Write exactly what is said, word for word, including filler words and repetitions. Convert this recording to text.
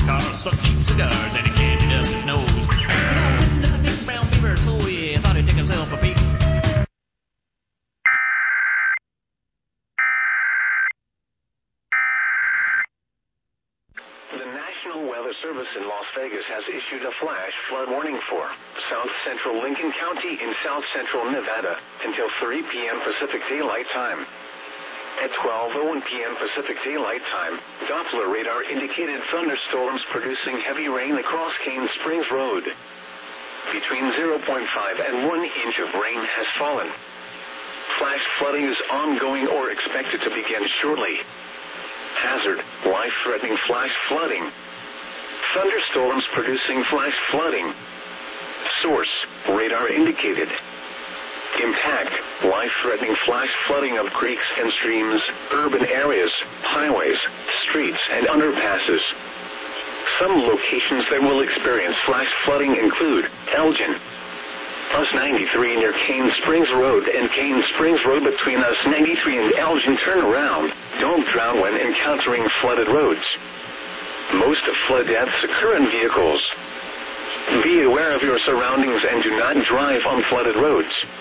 car, sucked cheap cigars, and he candied up his nose. He got wind of the big brown beaver, so yeah, thought he'd take himself a peek. The National Weather Service in Las Vegas has issued a flash flood warning for South Central Lincoln County in South Central Nevada until three p.m. Pacific Daylight Time. At twelve oh one p.m. Pacific Daylight Time, Doppler radar indicated thunderstorms producing heavy rain across Cane Springs Road. Between zero point five and one inch of rain has fallen. Flash flooding is ongoing or expected to begin shortly. Hazard, life-threatening flash flooding. Thunderstorms producing flash flooding. Source, radar indicated. Impact, life-threatening flash flooding of creeks and streams, urban areas, highways, streets, and underpasses. Some locations that will experience flash flooding include Elgin, U S ninety-three near Cane Springs Road and Cane Springs Road between U S ninety-three and Elgin turnaround. Don't drown when encountering flooded roads. Most flood deaths occur in vehicles. Be aware of your surroundings and do not drive on flooded roads.